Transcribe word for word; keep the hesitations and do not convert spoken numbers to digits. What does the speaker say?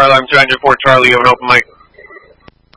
Charlie, I'm two hundred four Charlie, you have an open mic.